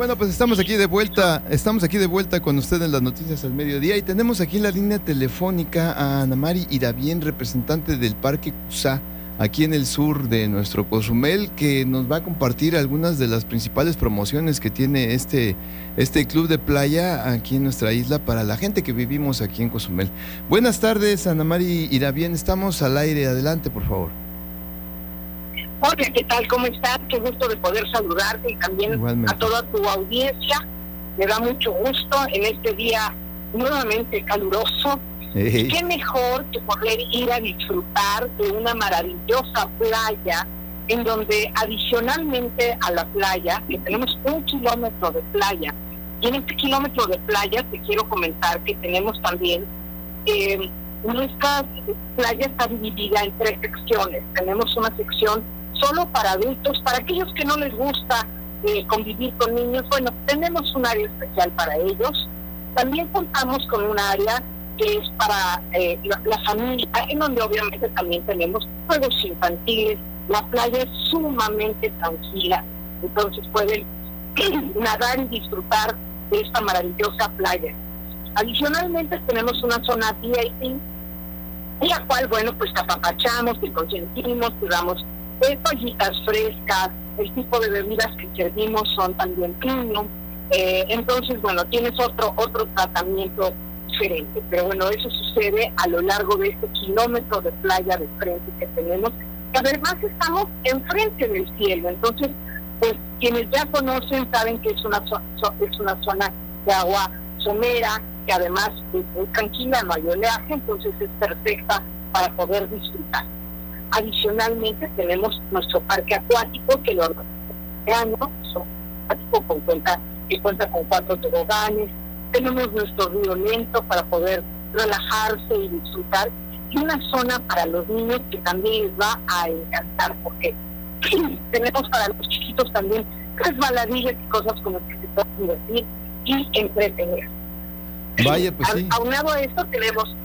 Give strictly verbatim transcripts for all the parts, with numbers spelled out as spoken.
bueno, pues estamos aquí de vuelta, estamos aquí de vuelta con usted en las noticias al mediodía y tenemos aquí en la línea telefónica a Ana Mari Irabien, representante del Parque Cusá, aquí en el sur de nuestro Cozumel, que nos va a compartir algunas de las principales promociones que tiene este, este club de playa aquí en nuestra isla para la gente que vivimos aquí en Cozumel. Buenas tardes, Ana Mari Irabien, estamos al aire, adelante, por favor. Hola, ¿qué tal? ¿Cómo estás? Qué gusto de poder saludarte y también Igualmente. A toda tu audiencia. Me da mucho gusto en este día nuevamente caluroso. Hey. Qué mejor que poder ir a disfrutar de una maravillosa playa en donde adicionalmente a la playa, que tenemos un kilómetro de playa, y en este kilómetro de playa te quiero comentar que tenemos también eh, nuestra playa está dividida en tres secciones. Tenemos una sección solo para adultos, para aquellos que no les gusta eh, convivir con niños, bueno, tenemos un área especial para ellos. También contamos con un área que es para eh, la, la familia, en donde obviamente también tenemos juegos infantiles. La playa es sumamente tranquila, entonces pueden nadar y disfrutar de esta maravillosa playa. Adicionalmente tenemos una zona V I P, en la cual, bueno, pues te apapachamos, te consentimos, te damos eh, toallitas frescas, el tipo de bebidas que servimos son también premium, eh, entonces, bueno, tienes otro otro tratamiento diferente, pero bueno, eso sucede a lo largo de este kilómetro de playa de frente que tenemos, que además estamos enfrente del cielo, entonces, pues, quienes ya conocen saben que es una, so, so, es una zona de agua somera, que además es muy tranquila, no hay oleaje, entonces es perfecta para poder disfrutar. Adicionalmente tenemos nuestro parque acuático, que lo este año, acuático con cuenta, que cuenta con cuatro toboganes, tenemos nuestro río lento para poder relajarse y disfrutar, y una zona para los niños que también les va a encantar, porque tenemos para los chiquitos también resbaladillas y cosas con las que se pueden divertir y entretener. Vaya, pues sí. Aunado a esto tenemos,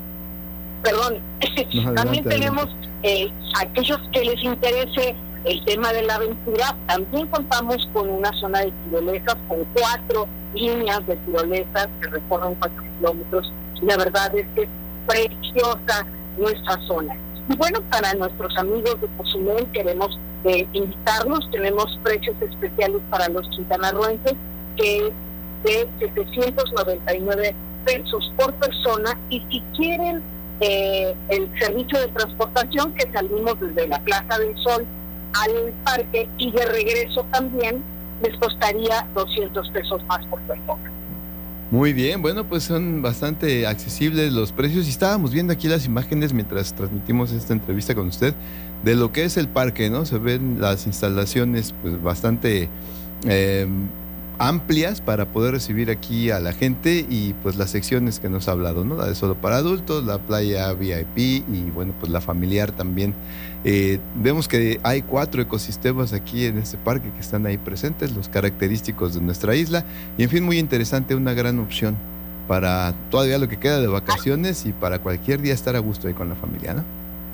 perdón, no, también adelante, tenemos eh, aquellos que les interese el tema de la aventura, también contamos con una zona de tirolesas, con cuatro líneas de tirolesas que recorren cuatro kilómetros, y la verdad es que es preciosa nuestra zona. Y bueno, para nuestros amigos de Cozumel queremos eh, invitarlos, tenemos precios especiales para los quintanarroenses, que es de setecientos noventa y nueve pesos por persona, y si quieren eh, el servicio de transportación, que salimos desde la Plaza del Sol al parque y de regreso también, les costaría doscientos pesos más por persona. Muy bien, bueno, pues son bastante accesibles los precios y estábamos viendo aquí las imágenes mientras transmitimos esta entrevista con usted de lo que es el parque, ¿no? Se ven las instalaciones pues bastante eh, amplias para poder recibir aquí a la gente y pues las secciones que nos ha hablado, ¿no? La de solo para adultos, la playa V I P y bueno, pues la familiar también. Eh, vemos que hay cuatro ecosistemas aquí en este parque que están ahí presentes, los característicos de nuestra isla y en fin, muy interesante, una gran opción para todavía lo que queda de vacaciones y para cualquier día estar a gusto ahí con la familia, ¿no?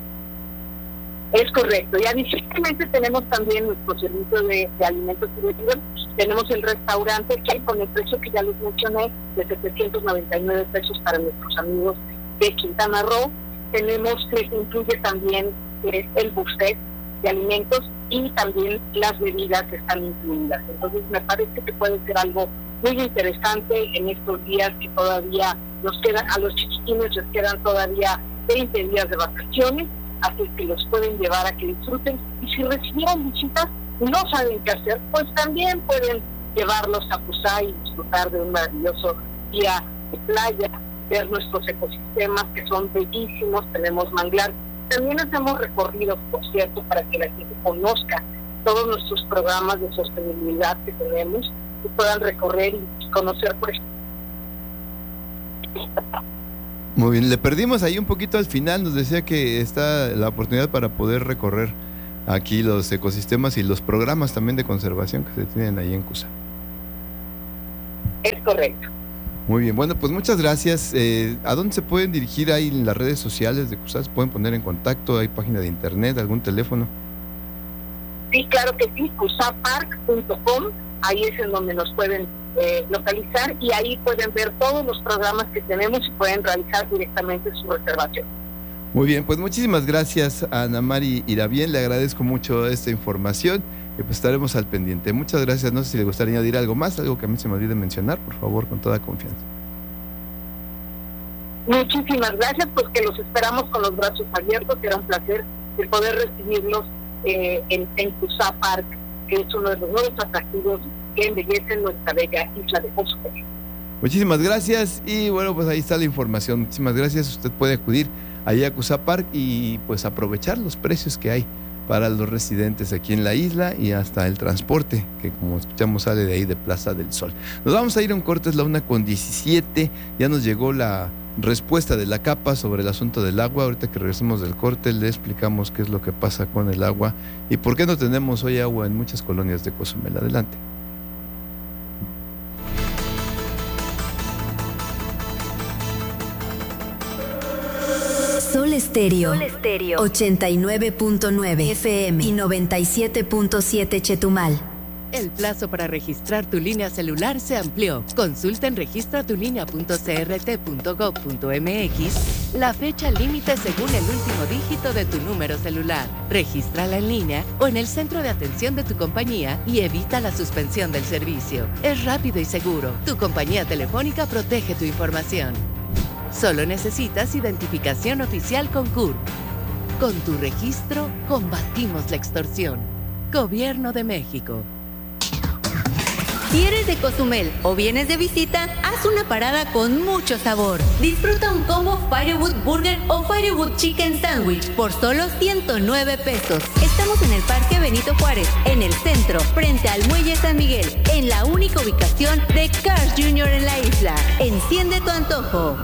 Es correcto, y adicionalmente tenemos también nuestro servicio de, de alimentos y bebidas. Tenemos el restaurante que con el precio que ya les mencioné, de setecientos noventa y nueve pesos para nuestros amigos de Quintana Roo. Tenemos que incluye también eh, el buffet de alimentos y también las bebidas que están incluidas. Entonces me parece que puede ser algo muy interesante en estos días que todavía nos quedan, a los chiquitines les quedan todavía veinte días de vacaciones, así que los pueden llevar a que disfruten, y si recibieron visitas y no saben qué hacer, pues también pueden llevarlos a Cusá y disfrutar de un maravilloso día de playa, ver nuestros ecosistemas que son bellísimos, tenemos manglar. También hacemos recorridos, por cierto, para que la gente conozca todos nuestros programas de sostenibilidad que tenemos y puedan recorrer y conocer, por ejemplo. Muy bien, le perdimos ahí un poquito al final, nos decía que está la oportunidad para poder recorrer aquí los ecosistemas y los programas también de conservación que se tienen ahí en Cusá. Es correcto. Muy bien, bueno, pues muchas gracias. Eh, ¿A dónde se pueden dirigir ahí en las redes sociales de Cusá? ¿Se pueden poner en contacto? ¿Hay página de internet, algún teléfono? Sí, claro que sí, cusapark punto com, ahí es en donde nos pueden eh, localizar y ahí pueden ver todos los programas que tenemos y pueden realizar directamente su reservación. Muy bien, pues muchísimas gracias a Ana Mari Irabien, le agradezco mucho esta información y pues estaremos al pendiente. Muchas gracias, no sé si le gustaría añadir algo más, algo que a mí se me olvide mencionar, por favor, con toda confianza. Muchísimas gracias, pues que los esperamos con los brazos abiertos, será un placer el poder recibirlos eh, en, en cusapark, que es uno de los nuevos atractivos que embellecen nuestra bella isla de Cozumel. Muchísimas gracias y bueno, pues ahí está la información. Muchísimas gracias, usted puede acudir allá a cusapark y pues aprovechar los precios que hay para los residentes aquí en la isla y hasta el transporte, que como escuchamos sale de ahí de Plaza del Sol. Nos vamos a ir a un corte, es la una con diecisiete, ya nos llegó la respuesta de la CAPA sobre el asunto del agua. Ahorita que regresemos del corte le explicamos qué es lo que pasa con el agua y por qué no tenemos hoy agua en muchas colonias de Cozumel. Adelante. Sol Estéreo, Sol Estéreo ochenta y nueve punto nueve F M y noventa y siete punto siete Chetumal. El plazo para registrar tu línea celular se amplió. Consulta en registra tu línea punto c r t punto gov punto m x la fecha límite según el último dígito de tu número celular. Regístrala en línea o en el centro de atención de tu compañía y evita la suspensión del servicio. Es rápido y seguro. Tu compañía telefónica protege tu información. Solo necesitas identificación oficial con C U R. Con tu registro, combatimos la extorsión. Gobierno de México. Si eres de Cozumel o vienes de visita, haz una parada con mucho sabor. Disfruta un combo Firewood Burger o Firewood Chicken Sandwich por solo ciento nueve pesos. Estamos en el Parque Benito Juárez, en el centro, frente al Muelle San Miguel, en la única ubicación de Cars Junior en la isla. Enciende tu antojo.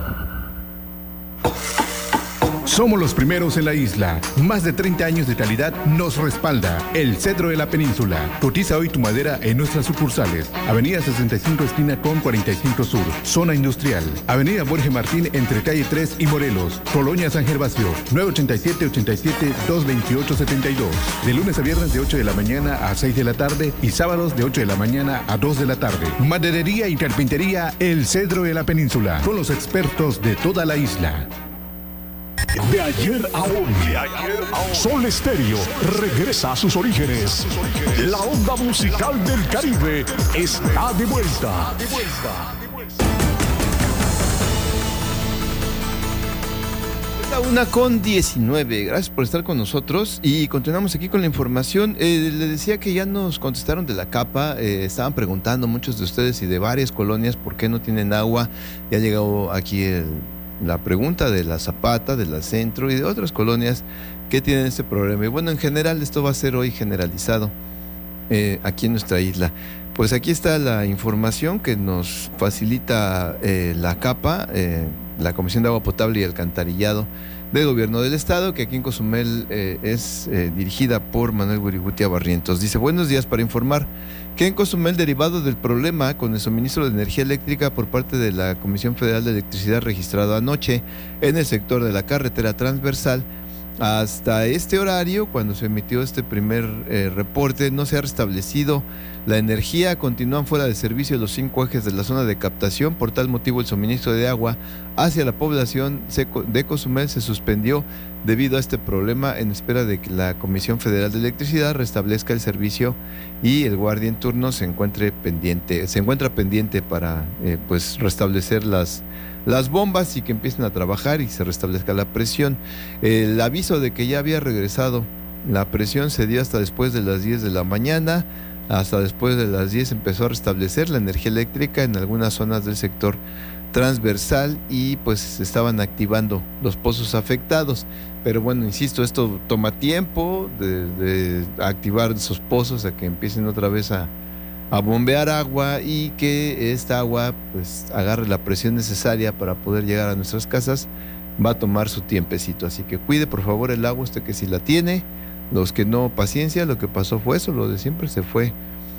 Somos los primeros en la isla. Más de treinta años de calidad nos respalda. El Cedro de la Península. Cotiza hoy tu madera en nuestras sucursales. Avenida sesenta y cinco esquina con cuarenta y cinco Sur. Zona Industrial. Avenida Borges Martín entre calle tres y Morelos. Colonia San Gervasio. nueve ochenta y siete, ochenta y siete, doscientos veintiocho, setenta y dos. De lunes a viernes de ocho de la mañana a seis de la tarde y sábados de ocho de la mañana a dos de la tarde. Maderería y carpintería El Cedro de la Península. Con los expertos de toda la isla. De ayer a hoy, de ayer a hoy, Sol Estéreo regresa a sus orígenes. La onda musical del Caribe está de vuelta. Es la una con diecinueve. Gracias por estar con nosotros y continuamos aquí con la información. Eh, le decía que ya nos contestaron de la CAPA. Eh, estaban preguntando muchos de ustedes y de varias colonias por qué no tienen agua. Ya llegó aquí el la pregunta de la Zapata, de la Centro y de otras colonias que tienen este problema. Y bueno, en general esto va a ser hoy generalizado eh, aquí en nuestra isla. Pues aquí está la información que nos facilita eh, la CAPA, eh, la Comisión de Agua Potable y Alcantarillado del Gobierno del Estado, que aquí en Cozumel eh, es eh, dirigida por Manuel Gurigutia Barrientos. Dice: buenos días, para informar que en Cozumel, derivado del problema con el suministro de energía eléctrica por parte de la Comisión Federal de Electricidad registrado anoche en el sector de la carretera transversal, hasta este horario, cuando se emitió este primer eh, reporte, no se ha restablecido la energía. Continúan fuera de servicio los cinco ejes de la zona de captación. Por tal motivo, el suministro de agua hacia la población de Cozumel se suspendió debido a este problema, en espera de que la Comisión Federal de Electricidad restablezca el servicio y el guardia en turno se encuentre pendiente, se encuentra pendiente para eh, pues restablecer las las bombas y que empiecen a trabajar y se restablezca la presión. El aviso de que ya había regresado la presión se dio hasta después de las diez de la mañana. Hasta después de las diez empezó a restablecer la energía eléctrica en algunas zonas del sector transversal y pues se estaban activando los pozos afectados. Pero bueno, insisto, esto toma tiempo de, de activar esos pozos a que empiecen otra vez a a bombear agua y que esta agua pues agarre la presión necesaria para poder llegar a nuestras casas. Va a tomar su tiempecito, así que cuide por favor el agua, usted que si la tiene. Los que no, paciencia. Lo que pasó fue eso, lo de siempre, se fue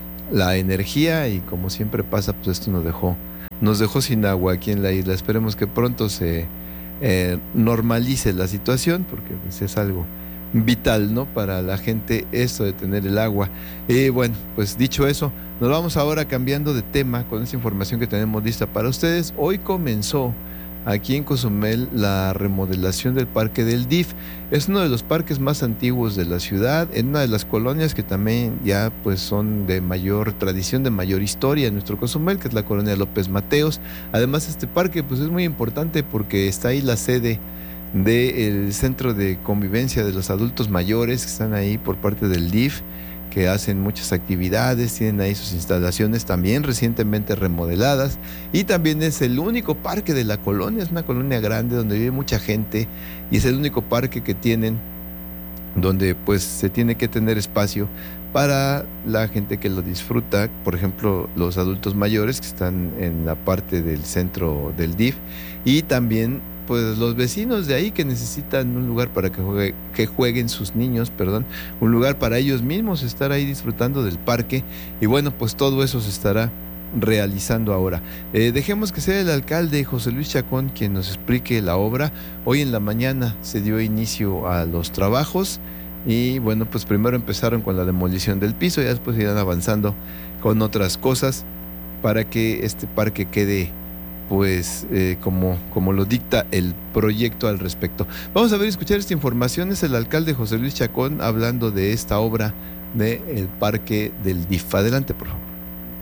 la energía y como siempre pasa, pues esto nos dejó nos dejó sin agua aquí en la isla. Esperemos que pronto se eh, normalice la situación, porque pues, es algo vital, ¿no? Para la gente esto de tener el agua. Y bueno, pues dicho eso, nos vamos ahora cambiando de tema con esta información que tenemos lista para ustedes. Hoy comenzó aquí en Cozumel la remodelación del parque del D I F. Es uno de los parques más antiguos de la ciudad, en una de las colonias que también ya pues son de mayor tradición, de mayor historia en nuestro Cozumel, que es la colonia López Mateos. Además, este parque pues es muy importante porque está ahí la sede del Centro de Convivencia de los Adultos Mayores, que están ahí por parte del D I F, que hacen muchas actividades, tienen ahí sus instalaciones también recientemente remodeladas, y también es el único parque de la colonia, es una colonia grande donde vive mucha gente, y es el único parque que tienen donde pues se tiene que tener espacio para la gente que lo disfruta, por ejemplo los adultos mayores que están en la parte del centro del D I F, y también pues los vecinos de ahí que necesitan un lugar para que, juegue, que jueguen sus niños, perdón, un lugar para ellos mismos, estar ahí disfrutando del parque. Y bueno, pues todo eso se estará realizando ahora. Eh, dejemos que sea el alcalde José Luis Chacón quien nos explique la obra. Hoy en la mañana se dio inicio a los trabajos y bueno, pues primero empezaron con la demolición del piso y después irán avanzando con otras cosas para que este parque quede pues eh, como, como lo dicta el proyecto al respecto. Vamos a ver y escuchar esta información. Es el alcalde José Luis Chacón hablando de esta obra del parque del D I F. Adelante, por favor.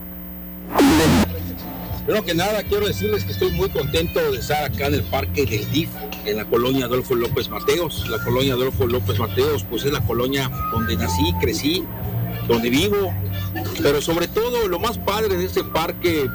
Primero que nada, quiero decirles que estoy muy contento de estar acá en el parque del D I F, en la colonia Adolfo López Mateos. La colonia Adolfo López Mateos, pues es la colonia donde nací, crecí, donde vivo, pero sobre todo lo más padre de este parque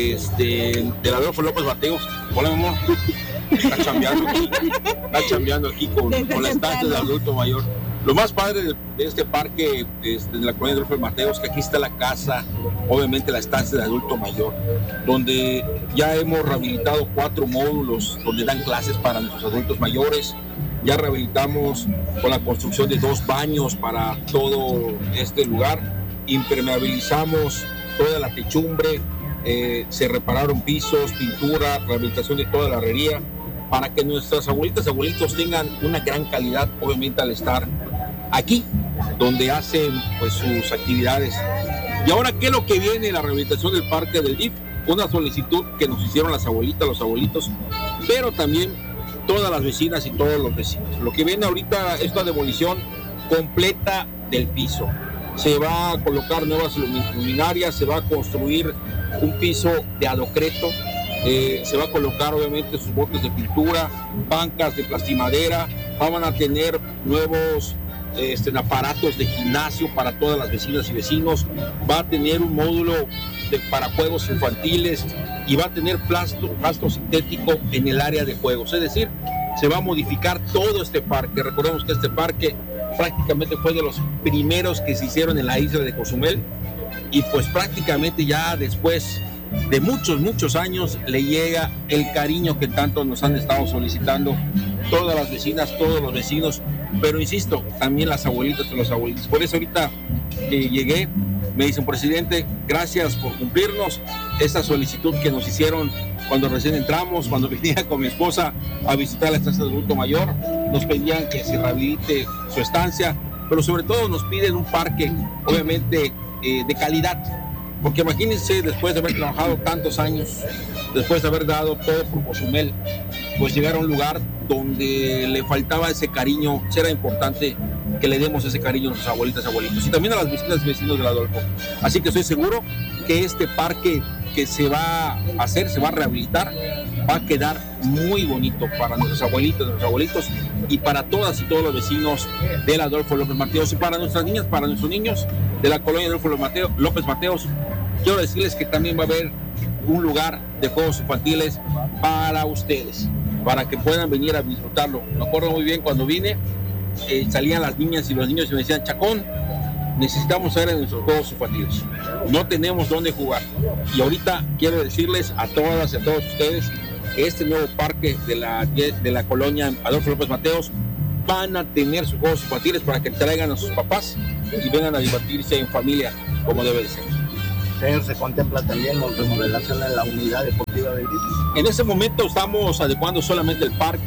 Este, del Adolfo López Mateos. Hola, mi amor. Está chambeando aquí, está chambeando aquí con, con la estancia del adulto mayor. Lo más padre de, de este parque este, de la colonia de Adolfo Mateos, que aquí está la casa, obviamente la estancia de adulto mayor, donde ya hemos rehabilitado cuatro módulos donde dan clases para nuestros adultos mayores. Ya rehabilitamos con la construcción de dos baños para todo este lugar, impermeabilizamos toda la techumbre. Eh, se repararon pisos, pintura, rehabilitación de toda la herrería, para que nuestras abuelitas y abuelitos tengan una gran calidad, obviamente al estar aquí, donde hacen pues sus actividades. Y ahora, ¿qué es lo que viene? La rehabilitación del parque del D I F, una solicitud que nos hicieron las abuelitas, los abuelitos, pero también todas las vecinas y todos los vecinos. Lo que viene ahorita es la demolición completa del piso. Se va a colocar nuevas luminarias, se va a construir un piso de adocreto, eh, se va a colocar obviamente sus botes de pintura, bancas de plastimadera, van a tener nuevos este, aparatos de gimnasio para todas las vecinas y vecinos, va a tener un módulo de, para juegos infantiles y va a tener plasto, pasto sintético en el área de juegos, es decir, se va a modificar todo este parque. Recordemos que este parque prácticamente fue de los primeros que se hicieron en la isla de Cozumel, y pues prácticamente ya después de muchos, muchos años le llega el cariño que tanto nos han estado solicitando todas las vecinas, todos los vecinos, pero insisto, también las abuelitas y los abuelitos. Por eso ahorita que llegué, me dicen, presidente, gracias por cumplirnos esta solicitud que nos hicieron cuando recién entramos, cuando venía con mi esposa a visitar la estancia de adulto mayor, nos pedían que se rehabilite su estancia, pero sobre todo nos piden un parque, obviamente, eh, de calidad, porque imagínense, después de haber trabajado tantos años, después de haber dado todo por Cozumel, pues llegar a un lugar donde le faltaba ese cariño. Será importante que le demos ese cariño a nuestras abuelitas y abuelitos, y también a las vecinas y vecinos del Adolfo. Así que estoy seguro que este parque que se va a hacer, se va a rehabilitar, va a quedar muy bonito para nuestros abuelitos, nuestros abuelitos, y para todas y todos los vecinos del Adolfo López Mateos, y para nuestras niñas, para nuestros niños de la colonia Adolfo López Mateos. Quiero decirles que también va a haber un lugar de juegos infantiles para ustedes, para que puedan venir a disfrutarlo. Me acuerdo muy bien cuando vine, eh, salían las niñas y los niños y me decían, Chacón, necesitamos ir en nuestros juegos infantiles, no tenemos dónde jugar. Y ahorita quiero decirles a todas y a todos ustedes que este nuevo parque de la, de la colonia Adolfo López Mateos van a tener sus juegos infantiles para que traigan a sus papás y vengan a divertirse en familia como debe de ser. Señor, ¿se contempla también la remodelación de la unidad deportiva del D I F? En este momento estamos adecuando solamente el parque,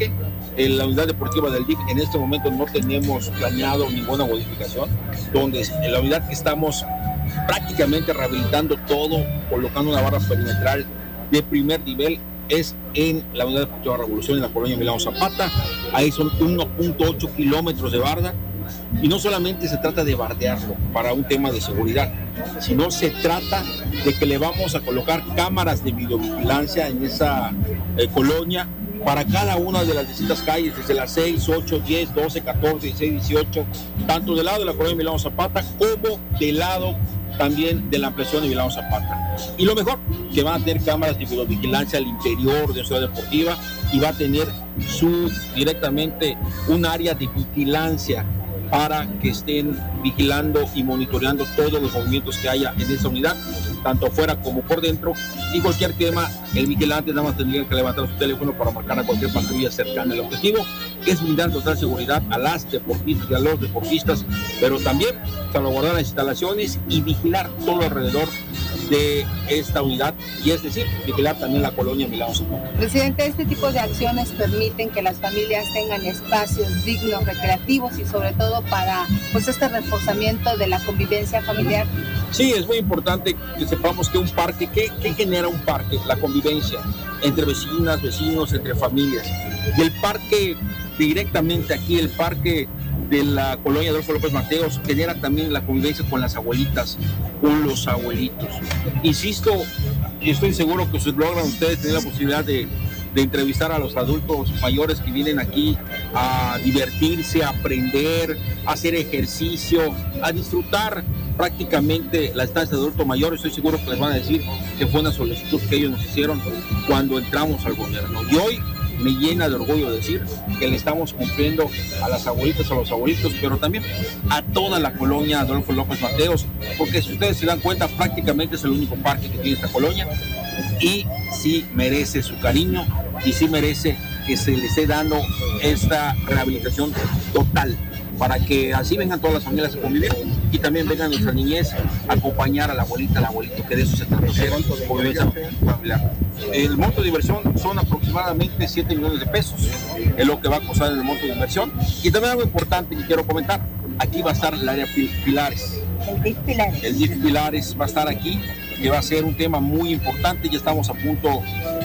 en la unidad deportiva del D I F en este momento no tenemos planeado ninguna modificación, donde en la unidad que estamos prácticamente rehabilitando todo, colocando una barra perimetral de primer nivel, es en la unidad deportiva Revolución, en la colonia Emiliano Zapata. Ahí son uno punto ocho kilómetros de barda, y no solamente se trata de bardearlo para un tema de seguridad, sino se trata de que le vamos a colocar cámaras de videovigilancia en esa eh, colonia para cada una de las distintas calles, desde las seis, ocho, diez, doce, catorce, dieciséis, dieciocho, tanto del lado de la colonia Emiliano Zapata como del lado también de la ampliación de Emiliano Zapata. Y lo mejor, que van a tener cámaras de videovigilancia al interior de Ciudad Deportiva, y va a tener su directamente un área de vigilancia para que estén vigilando y monitoreando todos los movimientos que haya en esa unidad, tanto afuera como por dentro, y cualquier tema, el vigilante nada más tendría que levantar su teléfono para marcar a cualquier patrulla cercana. El objetivo es brindar total seguridad a las deportistas y a los deportistas, pero también salvaguardar las instalaciones y vigilar todo alrededor de esta unidad, y es decir, vigilar también la colonia Emiliano Zapata. Presidente, este tipo de acciones permiten que las familias tengan espacios dignos, recreativos, y sobre todo para pues este reforzamiento de la convivencia familiar. Sí, es muy importante que sepamos que un parque, ¿qué, qué genera un parque? La convivencia entre vecinas, vecinos, entre familias. Y el parque, directamente aquí, el parque de la colonia Adolfo López Mateos, genera también la convivencia con las abuelitas, con los abuelitos. Insisto, y estoy seguro que si logran ustedes tener la posibilidad de, de entrevistar a los adultos mayores que vienen aquí a divertirse, a aprender, a hacer ejercicio, a disfrutar prácticamente la estancia de adulto mayor, estoy seguro que les van a decir que fue una solicitud que ellos nos hicieron cuando entramos al gobierno. Y hoy me llena de orgullo decir que le estamos cumpliendo a las abuelitas, a los abuelitos, pero también a toda la colonia Adolfo López Mateos, porque si ustedes se dan cuenta, prácticamente es el único parque que tiene esta colonia, y sí merece su cariño, y sí merece que se le esté dando esta rehabilitación total, para que así vengan todas las familias a convivir, y también vengan nuestra niñez a acompañar a la abuelita, al abuelito, que de eso se trata, convivencia familiar. El monto de inversión son aproximadamente siete millones de pesos, es lo que va a costar el monto de inversión. Y también algo importante que quiero comentar, aquí va a estar el área Pilares. El D I F Pilares. El D I F Pilares va a estar aquí, que va a ser un tema muy importante, ya estamos a punto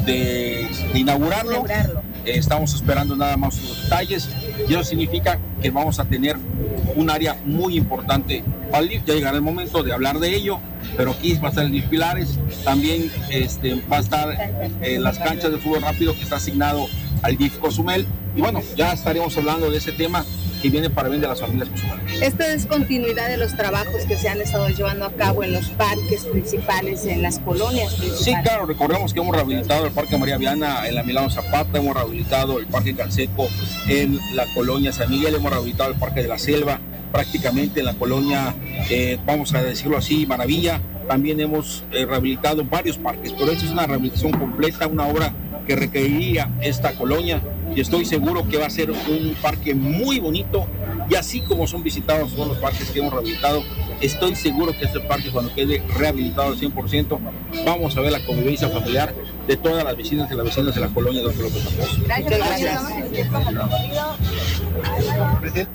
de, de inaugurarlo. inaugurarlo. Eh, estamos esperando nada más los detalles, y eso significa que vamos a tener un área muy importante para el D I F. Ya llegará el momento de hablar de ello, pero aquí va a estar el D I F Pilares, también este, va a estar eh, las canchas de fútbol rápido que está asignado al D I F Cozumel, y bueno, ya estaremos hablando de ese tema que viene para bien de las familias cozumeleñas. Esta es continuidad de los trabajos que se han estado llevando a cabo en los parques principales, en las colonias principales. Sí, claro, recordemos que hemos rehabilitado el Parque María Viana en la Emiliano Zapata, hemos rehabilitado el Parque Canseco en la colonia San Miguel, hemos rehabilitado el Parque de la Selva, prácticamente en la colonia, eh, vamos a decirlo así, Maravilla. También hemos eh, rehabilitado varios parques, pero esta es una rehabilitación completa, una obra que requeriría esta colonia, y estoy seguro que va a ser un parque muy bonito, y así como son visitados todos los parques que hemos rehabilitado, estoy seguro que este parque, cuando quede rehabilitado al cien por ciento, vamos a ver la convivencia familiar de todas las vecinas y las vecinas de la colonia de Adolfo López Mateos. Gracias, gracias. Presidente.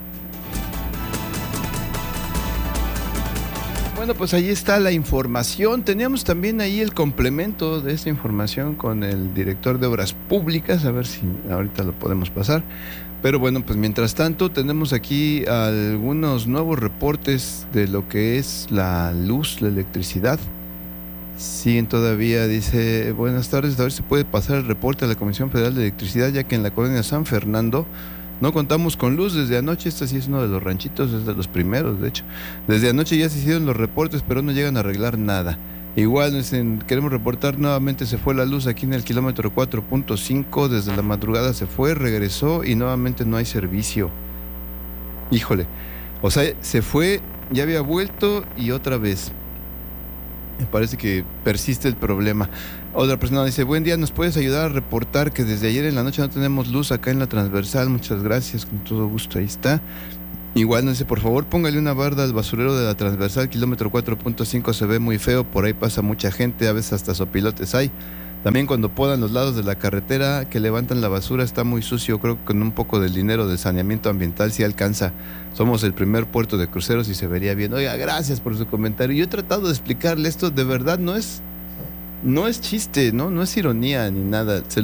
Bueno, pues ahí está la información. Teníamos también ahí el complemento de esta información con el director de Obras Públicas, a ver si ahorita lo podemos pasar. Pero bueno, pues mientras tanto tenemos aquí algunos nuevos reportes de lo que es la luz, la electricidad. Siguen todavía, dice, buenas tardes, a ver si puede pasar el reporte a la Comisión Federal de Electricidad, ya que en la colonia San Fernando no contamos con luz desde anoche. Este sí es uno de los ranchitos, es de los primeros, de hecho. Desde anoche ya se hicieron los reportes, pero no llegan a arreglar nada. Igual en, queremos reportar, nuevamente se fue la luz aquí en el kilómetro cuatro punto cinco, desde la madrugada se fue, regresó y nuevamente no hay servicio. Híjole, o sea, se fue, ya había vuelto y otra vez. Me parece que persiste el problema. Otra persona dice, buen día, ¿nos puedes ayudar a reportar que desde ayer en la noche no tenemos luz acá en la transversal? Muchas gracias, con todo gusto, ahí está. Igual nos dice, por favor, póngale una barda al basurero de la transversal, kilómetro cuatro punto cinco, se ve muy feo, por ahí pasa mucha gente, a veces hasta sopilotes hay. También cuando podan los lados de la carretera que levantan la basura, está muy sucio. Creo que con un poco del dinero del saneamiento ambiental sí alcanza. Somos el primer puerto de cruceros y se vería bien. Oiga, gracias por su comentario. Yo he tratado de explicarle esto, de verdad no es, no es chiste, ¿no? No es ironía ni nada. Se